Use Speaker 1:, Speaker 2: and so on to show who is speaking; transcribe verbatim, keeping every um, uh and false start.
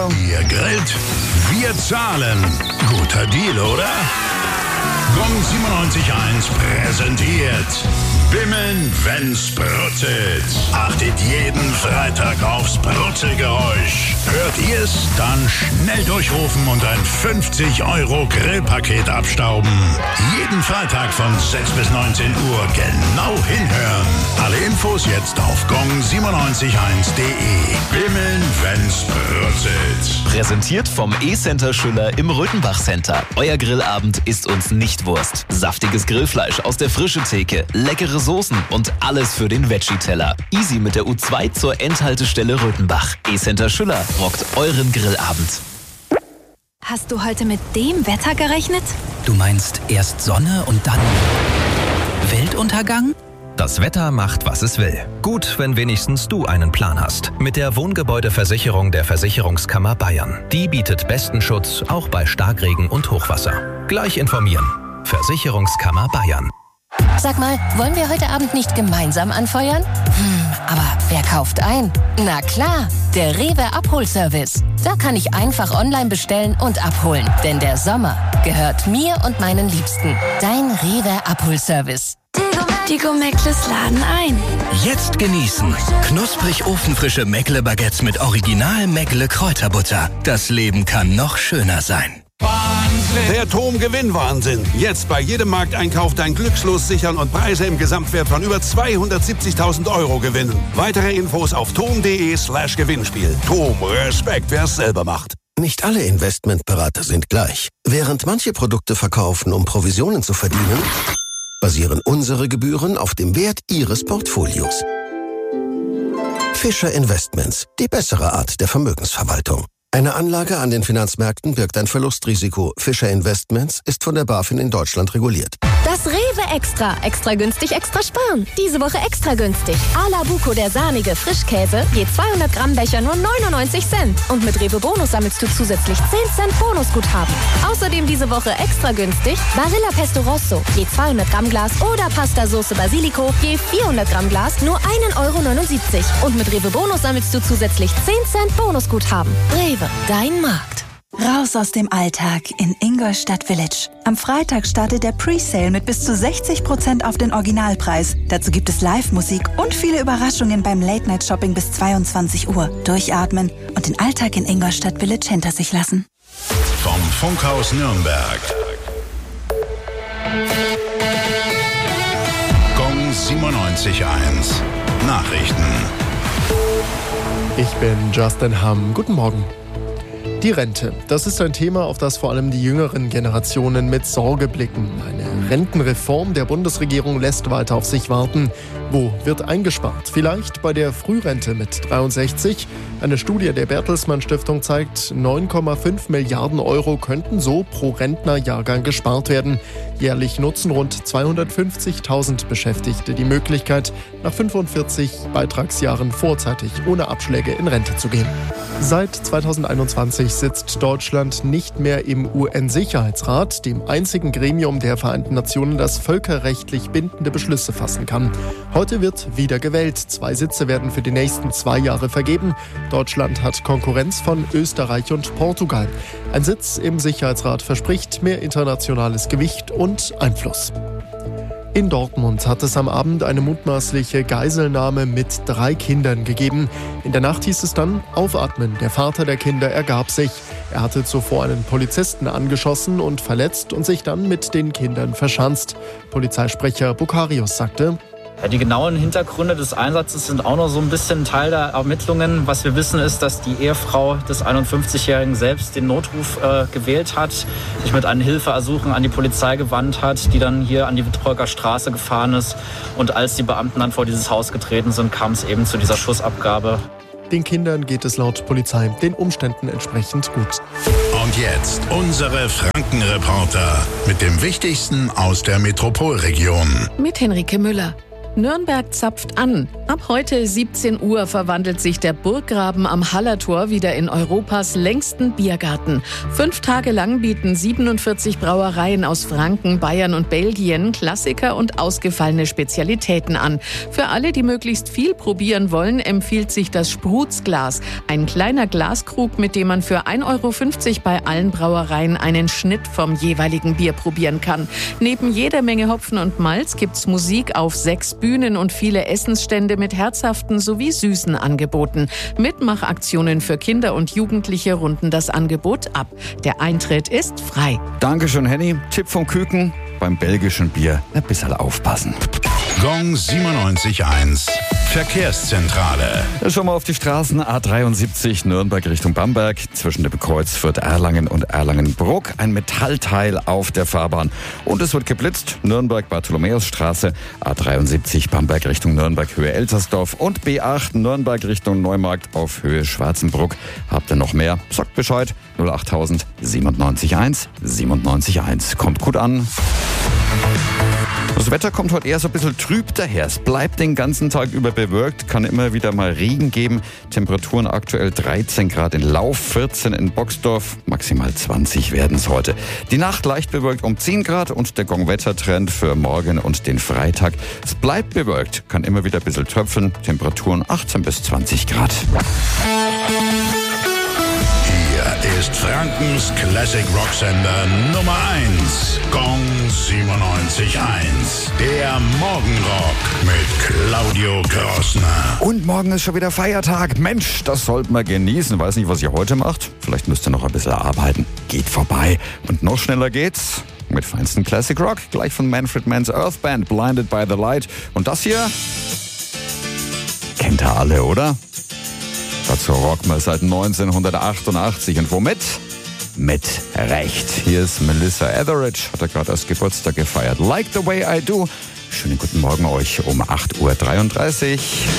Speaker 1: Ihr grillt, wir zahlen. Guter Deal, oder? Gong siebenundneunzig Komma eins präsentiert Bimmeln, wenn's brutzelt. Achtet jeden Freitag aufs Brutzelgeräusch. Hört ihr's? Dann schnell durchrufen und ein fünfzig Euro Grillpaket abstauben. Jeden Freitag von sechs bis neunzehn Uhr genau hinhören. Alle Infos jetzt auf gong siebenundneunzig Komma eins punkt de. Bimmeln, wenn's brutzelt.
Speaker 2: Präsentiert vom E-Center Schüller im Röthenbach Center. Euer Grillabend ist uns nicht Wurst. Saftiges Grillfleisch aus der frischen Theke, leckere Soßen und alles für den Veggie-Teller. Easy mit der U zwei zur Endhaltestelle Röthenbach. E-Center Schüller rockt euren Grillabend.
Speaker 3: Hast du heute mit dem Wetter gerechnet?
Speaker 4: Du meinst erst Sonne und dann Weltuntergang?
Speaker 5: Das Wetter macht, was es will. Gut, wenn wenigstens du einen Plan hast. Mit der Wohngebäudeversicherung der Versicherungskammer Bayern. Die bietet besten Schutz, auch bei Starkregen und Hochwasser. Gleich informieren. Versicherungskammer Bayern.
Speaker 6: Sag mal, wollen wir heute Abend nicht gemeinsam anfeuern? Hm, aber wer kauft ein? Na klar, der Rewe Abholservice. Da kann ich einfach online bestellen und abholen. Denn der Sommer gehört mir und meinen Liebsten. Dein Rewe Abholservice.
Speaker 3: Die Go-Meckles laden ein.
Speaker 4: Jetzt genießen. Knusprig ofenfrische Meckle-Baguettes mit Original Meckle-Kräuterbutter. Das Leben kann noch schöner sein.
Speaker 7: Der Tom-Gewinn-Wahnsinn. Jetzt bei jedem Markteinkauf dein Glückslos sichern und Preise im Gesamtwert von über zweihundertsiebzigtausend Euro gewinnen. Weitere Infos auf tom.de slash Gewinnspiel. Tom, Respekt, wer es selber macht.
Speaker 8: Nicht alle Investmentberater sind gleich. Während manche Produkte verkaufen, um Provisionen zu verdienen, basieren unsere Gebühren auf dem Wert Ihres Portfolios. Fischer Investments, die bessere Art der Vermögensverwaltung. Eine Anlage an den Finanzmärkten birgt ein Verlustrisiko. Fischer Investments ist von der BaFin in Deutschland reguliert.
Speaker 9: Das Rewe Extra. Extra günstig, extra sparen. Diese Woche extra günstig. Ala Buco, der sahnige Frischkäse, je zweihundert Gramm Becher nur neunundneunzig Cent. Und mit Rewe Bonus sammelst du zusätzlich zehn Cent Bonusguthaben. Außerdem diese Woche extra günstig Barilla Pesto Rosso, je zweihundert Gramm Glas oder Pasta Soße Basilico, je vierhundert Gramm Glas nur ein Euro neunundsiebzig. Und mit Rewe Bonus sammelst du zusätzlich zehn Cent Bonusguthaben. Rewe, dein Markt.
Speaker 10: Raus aus dem Alltag in Ingolstadt Village. Am Freitag startet der Presale mit bis zu sechzig Prozent auf den Originalpreis. Dazu gibt es Live-Musik und viele Überraschungen beim Late-Night-Shopping bis zweiundzwanzig Uhr. Durchatmen und den Alltag in Ingolstadt Village hinter sich lassen.
Speaker 1: Vom Funkhaus Nürnberg. Gong siebenundneunzig Komma eins. Nachrichten.
Speaker 11: Ich bin Justin Hamm. Guten Morgen. Die Rente, das ist ein Thema, auf das vor allem die jüngeren Generationen mit Sorge blicken. Eine Rentenreform der Bundesregierung lässt weiter auf sich warten. Wo wird eingespart? Vielleicht bei der Frührente mit dreiundsechzig. Eine Studie der Bertelsmann Stiftung zeigt, neun Komma fünf Milliarden Euro könnten so pro Rentnerjahrgang gespart werden. Jährlich nutzen rund zweihundertfünfzigtausend Beschäftigte die Möglichkeit, nach fünfundvierzig Beitragsjahren vorzeitig ohne Abschläge in Rente zu gehen. Seit zweitausendeinundzwanzig sitzt Deutschland nicht mehr im U N-Sicherheitsrat, dem einzigen Gremium der Vereinten Nationen, das völkerrechtlich bindende Beschlüsse fassen kann. Heute wird wieder gewählt. Zwei Sitze werden für die nächsten zwei Jahre vergeben. Deutschland hat Konkurrenz von Österreich und Portugal. Ein Sitz im Sicherheitsrat verspricht mehr internationales Gewicht und Einfluss. In Dortmund hat es am Abend eine mutmaßliche Geiselnahme mit drei Kindern gegeben. In der Nacht hieß es dann aufatmen. Der Vater der Kinder ergab sich. Er hatte zuvor einen Polizisten angeschossen und verletzt und sich dann mit den Kindern verschanzt. Polizeisprecher Bukarius sagte:
Speaker 12: Ja, die genauen Hintergründe des Einsatzes sind auch noch so ein bisschen Teil der Ermittlungen. Was wir wissen ist, dass die Ehefrau des einundfünfzigjährigen selbst den Notruf äh, gewählt hat, sich mit einem Hilfeersuchen an die Polizei gewandt hat, die dann hier an die Wittreuker Straße gefahren ist. Und als die Beamten dann vor dieses Haus getreten sind, kam es eben zu dieser Schussabgabe.
Speaker 11: Den Kindern geht es laut Polizei den Umständen entsprechend gut.
Speaker 1: Und jetzt unsere Frankenreporter mit dem Wichtigsten aus der Metropolregion.
Speaker 13: Mit Henrike Müller. Nürnberg zapft an. Ab heute siebzehn Uhr verwandelt sich der Burggraben am Hallertor wieder in Europas längsten Biergarten. Fünf Tage lang bieten siebenundvierzig Brauereien aus Franken, Bayern und Belgien Klassiker und ausgefallene Spezialitäten an. Für alle, die möglichst viel probieren wollen, empfiehlt sich das Sprutzglas. Ein kleiner Glaskrug, mit dem man für ein Euro fünfzig bei allen Brauereien einen Schnitt vom jeweiligen Bier probieren kann. Neben jeder Menge Hopfen und Malz gibt's Musik auf sechs Bühnen und viele Essensstände mit herzhaften sowie süßen Angeboten. Mitmachaktionen für Kinder und Jugendliche runden das Angebot ab. Der Eintritt ist frei.
Speaker 14: Dankeschön, Henny. Tipp vom Küken: beim belgischen Bier ein bisschen aufpassen.
Speaker 1: Gong siebenundneunzig Komma eins. Verkehrszentrale.
Speaker 14: Schon mal auf die Straßen A dreiundsiebzig Nürnberg Richtung Bamberg. Zwischen dem Kreuz Fürth Erlangen und Erlangenbruck ein Metallteil auf der Fahrbahn. Und es wird geblitzt. Nürnberg Bartholomäusstraße, A dreiundsiebzig Bamberg Richtung Nürnberg Höhe Eltersdorf und B acht Nürnberg Richtung Neumarkt auf Höhe Schwarzenbruck. Habt ihr noch mehr? Sagt Bescheid. null achttausend siebenundneunzig eins siebenundneunzig eins. Kommt gut an. Das Wetter kommt heute eher so ein bisschen trüb daher. Es bleibt den ganzen Tag über bewölkt, kann immer wieder mal Regen geben. Temperaturen aktuell dreizehn Grad in Lauf, vierzehn in Boxdorf, maximal zwanzig werden es heute. Die Nacht leicht bewölkt um zehn Grad und der Gong-Wettertrend für morgen und den Freitag. Es bleibt bewölkt, kann immer wieder ein bisschen tröpfeln. Temperaturen achtzehn bis zwanzig Grad.
Speaker 1: Hier ist Frankens Classic Rocksender Nummer eins. Gong siebenundneunzig Komma eins. Der Morgenrock mit Claudio Grossner.
Speaker 14: Und morgen ist schon wieder Feiertag. Mensch, das sollten wir genießen. Weiß nicht, was ihr heute macht. Vielleicht müsst ihr noch ein bisschen arbeiten. Geht vorbei. Und noch schneller geht's mit feinsten Classic Rock. Gleich von Manfred Mann's Earth Band, Blinded by the Light. Und das hier kennt ihr alle, oder? Dazu rocken wir seit neunzehnhundertachtundachtzig. Und womit? Mit Recht. Hier ist Melissa Etheridge, hat er gerade erst Geburtstag gefeiert. Like the way I do. Schönen guten Morgen euch um acht Uhr dreiunddreißig.